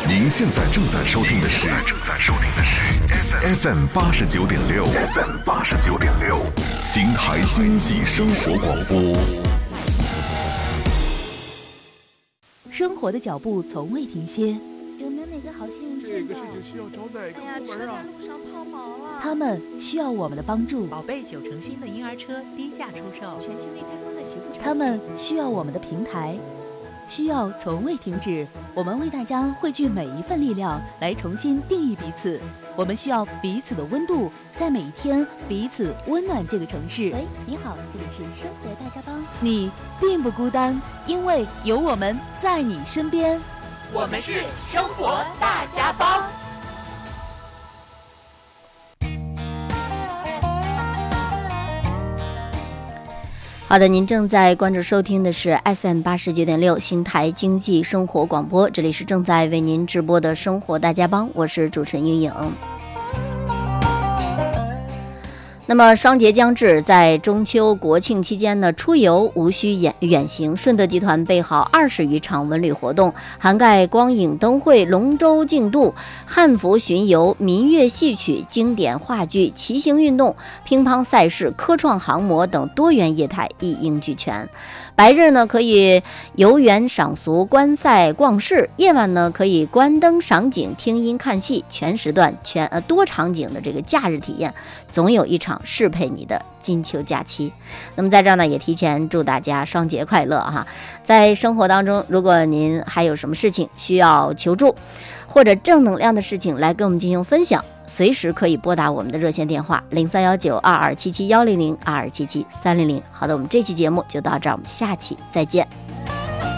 您现在正在收听的是 FM 89.6， 邢台经济生活广播。 生活的脚步从未停歇， 有没有哪个好心人见到？ 这个事情需要找哪个部门啊？ 路上抛锚了。 他们需要我们的帮助。 宝贝9成新的婴儿车低价出售， 全新未开封的洗护产品。 他们需要我们的平台，需要从未停止。我们为大家汇聚每一份力量，来重新定义彼此。我们需要彼此的温度，在每一天彼此温暖这个城市。 喂，你好，这里是生活大家帮。 你并不孤单，因为有我们在你身边。 我们是生活大家帮。 好的，您正在关注收听的是 FM 89.6邢台经济生活广播，这里是正在为您直播的生活大家帮，我是主持人英颖。那么双节将至，在中秋国庆期间呢，出游无需远行。顺德集团备好20余场文旅活动，涵盖光影灯会、龙舟竞渡、汉服巡游、民乐戏曲、经典话剧、骑行运动、乒乓赛事、科创航模等多元业态一应俱全。白日呢可以游园赏俗、观赛逛市，夜晚呢可以观灯赏景、听音看戏，全时段多场景的这个假日体验，总有一场适配你的金秋假期。那么在这儿呢，也提前祝大家双节快乐哈！在生活当中，如果您还有什么事情需要求助，或者正能量的事情来跟我们进行分享，随时可以拨打我们的热线电话031922771002277300。好的，我们这期节目就到这儿，我们下期再见。